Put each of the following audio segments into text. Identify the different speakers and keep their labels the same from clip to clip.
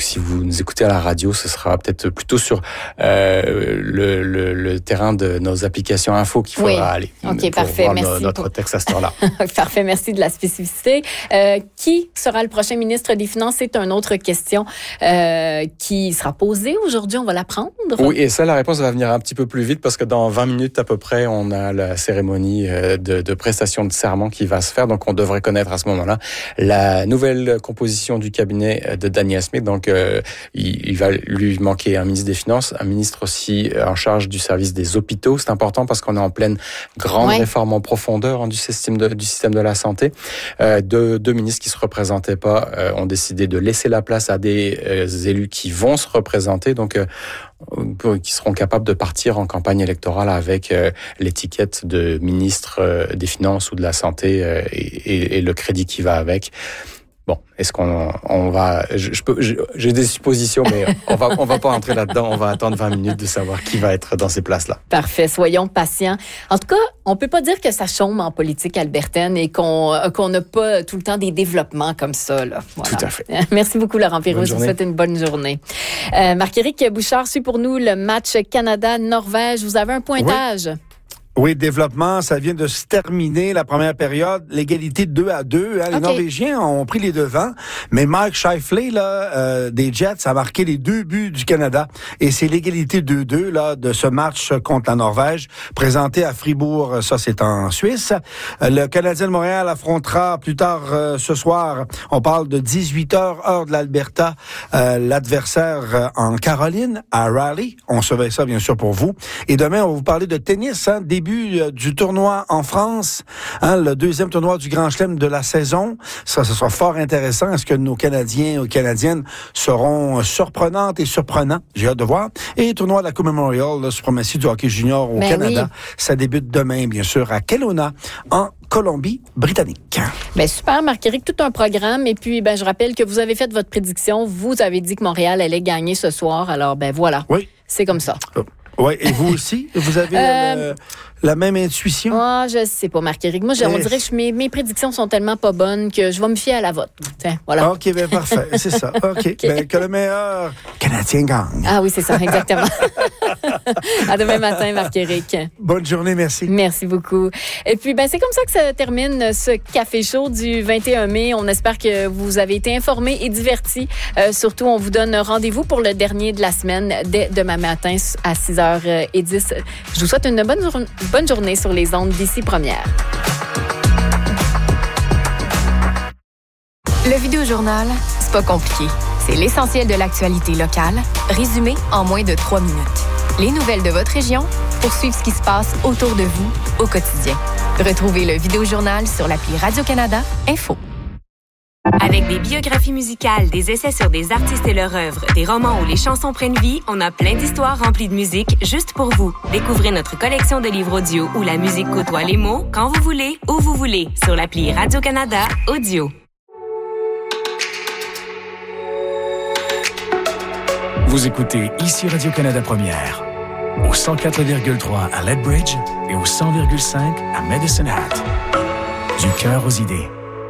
Speaker 1: si vous nous écoutez à la radio, ce sera peut-être plutôt sur le terrain de nos applications info qu'il faudra aller.
Speaker 2: OK, parfait.
Speaker 1: Voir
Speaker 2: merci
Speaker 1: notre texte à cette heure-là.
Speaker 2: Parfait, merci de la spécificité. Qui sera le prochain ministre des Finances? C'est une autre question qui sera posée aujourd'hui. On va la prendre.
Speaker 1: Oui, et ça, la réponse va venir un petit peu plus vite parce que dans 20 minutes à peu près, on a la cérémonie de prestation de serment qui va se faire. Donc, on devrait connaître à ce moment-là la nouvelle composition du cabinet de Daniel Smith. Donc, il va lui manquer un ministre des Finances, un ministre aussi en charge du service des hôpitaux. C'est important parce qu'on est en pleine grande réforme en profondeur du système de la santé. Deux ministres qui se représentaient pas ont décidé de laisser la place à des élus qui vont se représenter. Donc, qui seront capables de partir en campagne électorale avec l'étiquette de ministre des Finances ou de la Santé et le crédit qui va avec. Bon, est-ce qu'on va... J'ai des suppositions, mais on va pas entrer là-dedans. On va attendre 20 minutes de savoir qui va être dans ces places-là.
Speaker 2: Parfait, soyons patients. En tout cas, on peut pas dire que ça chôme en politique albertaine et qu'on n'a pas tout le temps des développements comme ça. Là. Voilà.
Speaker 1: Tout à fait.
Speaker 2: Merci beaucoup, Laurent Peyroux. Je vous souhaite une bonne journée. Marc-Éric Bouchard suit pour nous le match Canada-Norvège. Vous avez un pointage?
Speaker 3: Oui, développement, ça vient de se terminer la première période, l'égalité 2-2. Les Norvégiens ont pris les devants, mais Mark Scheifele des Jets a marqué les 2 buts du Canada et c'est l'égalité 2-2 là de ce match contre la Norvège présenté à Fribourg, ça c'est en Suisse. Le Canadien de Montréal affrontera plus tard ce soir, on parle de 18h heure de l'Alberta, l'adversaire en Caroline à Raleigh. On surveille ça bien sûr pour vous. Et demain on va vous parler de tennis, début du tournoi en France, le deuxième tournoi du Grand Chelem de la saison. Ça sera fort intéressant. Est-ce que nos Canadiens ou Canadiennes seront surprenantes et surprenants? J'ai hâte de voir. Et tournoi de la Coupe Memorial, la suprématie du hockey junior au Canada. Oui. Ça débute demain, bien sûr, à Kelowna, en Colombie-Britannique.
Speaker 2: Bien, super, Marc-Éric, tout un programme. Et puis, je rappelle que vous avez fait votre prédiction. Vous avez dit que Montréal allait gagner ce soir. Alors, voilà.
Speaker 3: Oui.
Speaker 2: C'est comme ça.
Speaker 3: Oui, et vous aussi? Vous avez la même intuition?
Speaker 2: Moi, je sais pas, Marc-Éric. Moi, on dirait que mes prédictions sont tellement pas bonnes que je vais me fier à la vôtre. Voilà.
Speaker 3: OK, bien parfait. C'est ça. OK. Ben, que le meilleur Canadien gagne.
Speaker 2: Ah oui, c'est ça, exactement. À demain matin, Marc-Éric.
Speaker 3: Bonne journée, merci.
Speaker 2: Merci beaucoup. Et puis, c'est comme ça que ça termine ce Café Chaud du 21 mai. On espère que vous avez été informés et divertis. Surtout, on vous donne rendez-vous pour le dernier de la semaine dès demain matin à 6h10. Je vous souhaite une bonne journée sur les ondes d'ici Première.
Speaker 4: Le Vidéojournal, c'est pas compliqué. C'est l'essentiel de l'actualité locale, résumé en moins de 3 minutes. Les nouvelles de votre région pour suivre ce qui se passe autour de vous au quotidien. Retrouvez le Vidéojournal sur l'appli Radio-Canada Info.
Speaker 5: Avec des biographies musicales, des essais sur des artistes et leur œuvre, des romans où les chansons prennent vie, on a plein d'histoires remplies de musique juste pour vous. Découvrez notre collection de livres audio où la musique côtoie les mots quand vous voulez, où vous voulez, sur l'appli Radio-Canada Audio.
Speaker 6: Vous écoutez ici Radio-Canada Première, au 104,3 à Lethbridge et au 100,5 à Medicine Hat. Du cœur aux idées.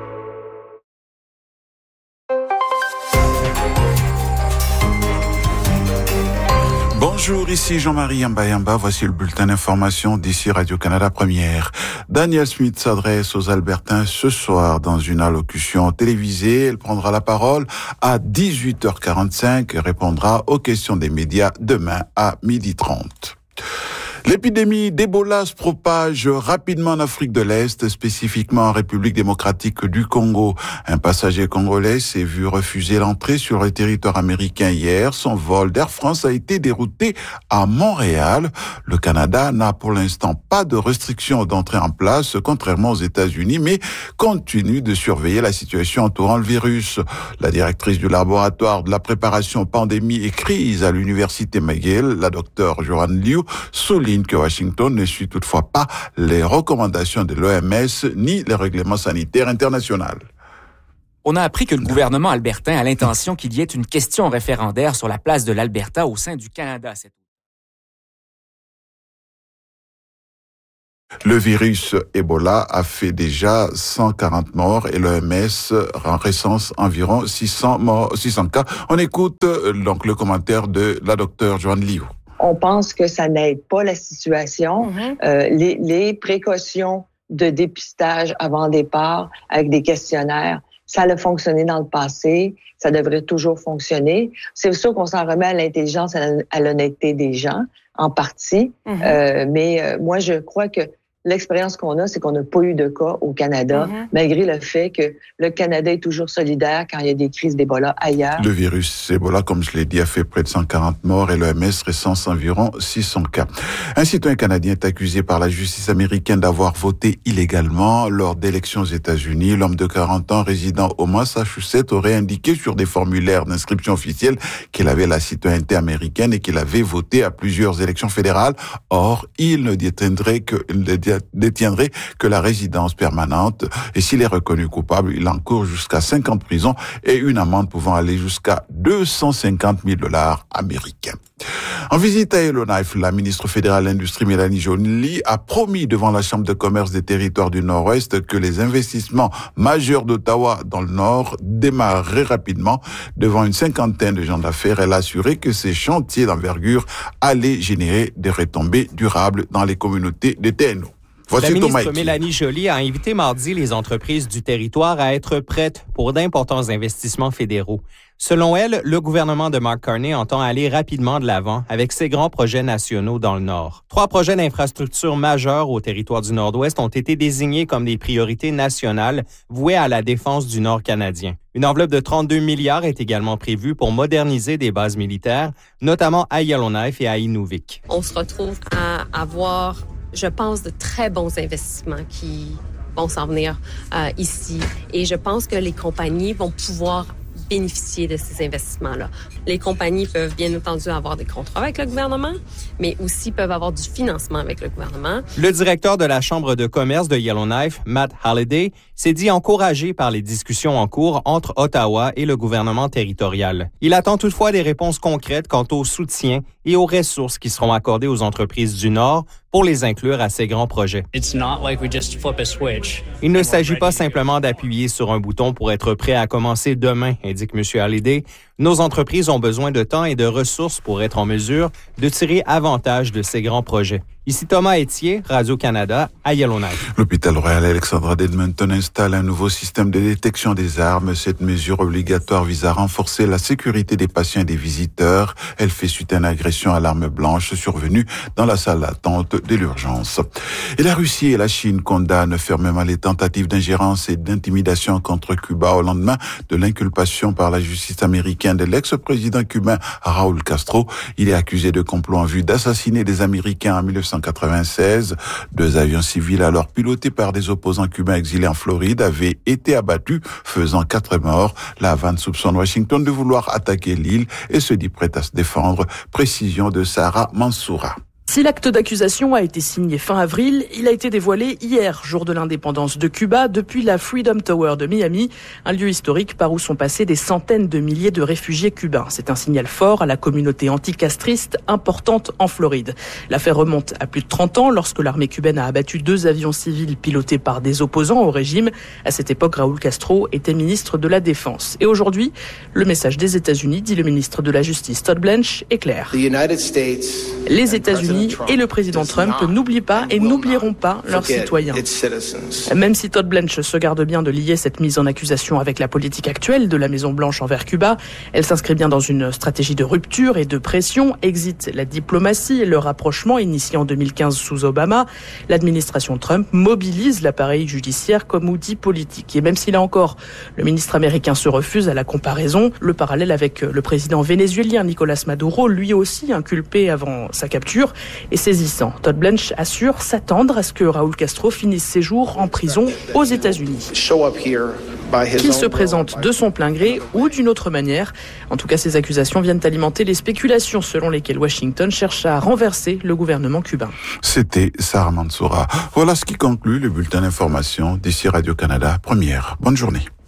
Speaker 7: Bonjour, ici Jean-Marie Yamba. Voici le bulletin d'information d'ici Radio-Canada Première. Daniel Smith s'adresse aux Albertains ce soir dans une allocution télévisée. Elle prendra la parole à 18h45 et répondra aux questions des médias demain à 12h30. L'épidémie d'Ebola se propage rapidement en Afrique de l'Est, spécifiquement en République démocratique du Congo. Un passager congolais s'est vu refuser l'entrée sur le territoire américain hier. Son vol d'Air France a été dérouté à Montréal. Le Canada n'a pour l'instant pas de restrictions d'entrée en place, contrairement aux États-Unis, mais continue de surveiller la situation entourant le virus. La directrice du laboratoire de la préparation pandémie et crise à l'université McGill, la docteure Joanne Liu, souligne que Washington ne suit toutefois pas les recommandations de l'OMS ni les règlements sanitaires internationaux.
Speaker 8: On a appris que le gouvernement albertain a l'intention qu'il y ait une question référendaire sur la place de l'Alberta au sein du Canada.
Speaker 7: Le virus Ebola a fait déjà 140 morts et l'OMS recense environ 600 cas. On écoute donc le commentaire de la docteure Joanne Liu.
Speaker 9: On pense que ça n'aide pas la situation. Les précautions de dépistage avant départ avec des questionnaires, ça a fonctionné dans le passé, ça devrait toujours fonctionner. C'est sûr qu'on s'en remet à l'intelligence, à l'honnêteté des gens, en partie. Mais moi, je crois que l'expérience qu'on a, c'est qu'on n'a pas eu de cas au Canada, malgré le fait que le Canada est toujours solidaire quand il y a des crises d'Ebola ailleurs.
Speaker 7: Le virus Ebola, comme je l'ai dit, a fait près de 140 morts et l'OMS recense environ 600 cas. Un citoyen canadien est accusé par la justice américaine d'avoir voté illégalement lors d'élections aux États-Unis. L'homme de 40 ans, résident au Massachusetts, aurait indiqué sur des formulaires d'inscription officielle qu'il avait la citoyenneté américaine et qu'il avait voté à plusieurs élections fédérales. Or, il ne détiendrait que la résidence permanente et s'il est reconnu coupable, il encourt jusqu'à 5 ans de prison et une amende pouvant aller jusqu'à 250 000 $ américains. En visite à Yellowknife, la ministre fédérale de l'Industrie Mélanie Joly a promis devant la Chambre de commerce des territoires du Nord-Ouest que les investissements majeurs d'Ottawa dans le Nord démarreraient rapidement. Devant une cinquantaine de gens d'affaires, elle a assuré que ces chantiers d'envergure allaient générer des retombées durables dans les communautés de TNO.
Speaker 10: La ministre Mélanie Joly a invité mardi les entreprises du territoire à être prêtes pour d'importants investissements fédéraux. Selon elle, le gouvernement de Mark Carney entend aller rapidement de l'avant avec ses grands projets nationaux dans le Nord. 3 projets d'infrastructures majeurs au territoire du Nord-Ouest ont été désignés comme des priorités nationales vouées à la défense du Nord canadien. Une enveloppe de 32 milliards est également prévue pour moderniser des bases militaires, notamment à Yellowknife et à Inuvik.
Speaker 11: On se retrouve à avoir, je pense, de très bons investissements qui vont s'en venir ici. Et je pense que les compagnies vont pouvoir bénéficier de ces investissements-là. Les compagnies peuvent bien entendu avoir des contrats avec le gouvernement, mais aussi peuvent avoir du financement avec le gouvernement.
Speaker 10: Le directeur de la Chambre de commerce de Yellowknife, Matt Halliday, s'est dit encouragé par les discussions en cours entre Ottawa et le gouvernement territorial. Il attend toutefois des réponses concrètes quant au soutien et aux ressources qui seront accordées aux entreprises du Nord pour les inclure à ces grands projets. Il ne s'agit pas simplement d'appuyer sur un bouton pour être prêt à commencer demain, indique M. Halliday. Nos entreprises ont besoin de temps et de ressources pour être en mesure de tirer avantage de ces grands projets. Ici Thomas Etier, Radio-Canada, à Yellowknife.
Speaker 7: L'hôpital Royal Alexandra d'Edmonton installe un nouveau système de détection des armes. Cette mesure obligatoire vise à renforcer la sécurité des patients et des visiteurs. Elle fait suite à une agression à l'arme blanche survenue dans la salle d'attente de l'urgence. Et la Russie et la Chine condamnent fermement les tentatives d'ingérence et d'intimidation contre Cuba au lendemain de l'inculpation par la justice américaine de l'ex-président cubain Raúl Castro. Il est accusé de complot en vue d'assassiner des Américains en 1996. 2 avions civils alors pilotés par des opposants cubains exilés en Floride avaient été abattus, faisant 4 morts. La Havane soupçonne Washington de vouloir attaquer l'île et se dit prête à se défendre. Précision de Sarah Mansoura.
Speaker 12: Si l'acte d'accusation a été signé fin avril, il a été dévoilé hier, jour de l'indépendance de Cuba, depuis la Freedom Tower de Miami, un lieu historique par où sont passés des centaines de milliers de réfugiés cubains. C'est un signal fort à la communauté anticastriste importante en Floride. L'affaire remonte à plus de 30 ans lorsque l'armée cubaine a abattu 2 avions civils pilotés par des opposants au régime. À cette époque, Raúl Castro était ministre de la Défense. Et aujourd'hui, le message des États-Unis, dit le ministre de la Justice Todd Blanche, est clair. Les États-Unis et le président Trump n'oublient pas et n'oublieront pas leurs citoyens. Même si Todd Blanche se garde bien de lier cette mise en accusation avec la politique actuelle de la Maison-Blanche envers Cuba, elle s'inscrit bien dans une stratégie de rupture et de pression. Exit la diplomatie et le rapprochement initié en 2015 sous Obama. L'administration Trump mobilise l'appareil judiciaire comme outil politique. Et même si là encore, le ministre américain se refuse à la comparaison, le parallèle avec le président vénézuélien Nicolás Maduro, lui aussi inculpé avant sa capture, est saisissant. Todd Blanche assure s'attendre à ce que Raúl Castro finisse ses jours en prison aux États-Unis. Qu'il se présente de son plein gré ou d'une autre manière. En tout cas, ces accusations viennent alimenter les spéculations selon lesquelles Washington cherche à renverser le gouvernement cubain.
Speaker 7: C'était Sarah Mansoura. Voilà ce qui conclut le bulletin d'information d'ici Radio-Canada Première. Bonne journée.